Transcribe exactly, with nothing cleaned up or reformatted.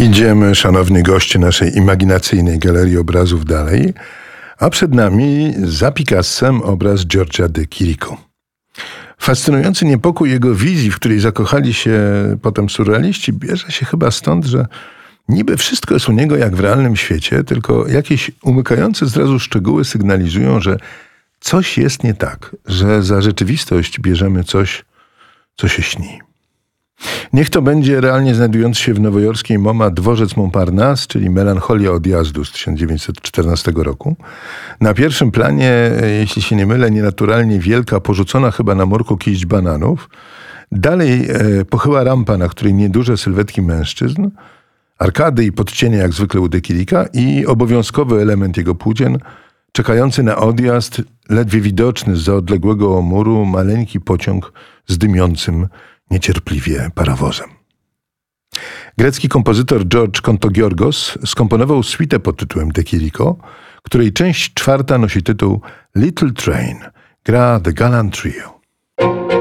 Idziemy, szanowni goście naszej imaginacyjnej galerii obrazów dalej, a przed nami za Picassem obraz George'a de Chirico. Fascynujący niepokój jego wizji, w której zakochali się potem surrealiści, bierze się chyba stąd, że niby wszystko jest u niego jak w realnym świecie, tylko jakieś umykające zrazu szczegóły sygnalizują, że coś jest nie tak, że za rzeczywistość bierzemy coś, co się śni. Niech to będzie realnie znajdujący się w nowojorskiej MoMA dworzec Montparnasse, czyli Melancholia odjazdu z tysiąc dziewięćset czternastego roku. Na pierwszym planie, jeśli się nie mylę, nienaturalnie wielka, porzucona chyba na morku kiść bananów. Dalej e, pochyła rampa, na której nieduże sylwetki mężczyzn, arkady i podcienie jak zwykle u de Chirica i obowiązkowy element jego płócien, czekający na odjazd, ledwie widoczny zza odległego muru maleńki pociąg z dymiącym niecierpliwie parowozem. Grecki kompozytor George Kontogiorgos skomponował suitę pod tytułem De Chirico, której część czwarta nosi tytuł Little Train. Gra The Gallant Trio.